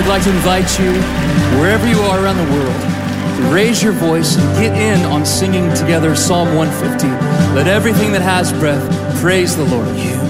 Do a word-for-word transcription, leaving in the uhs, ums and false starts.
We'd like to invite you, wherever you are around the world, to raise your voice and get in on singing together Psalm one fifty. Let everything that has breath praise the Lord.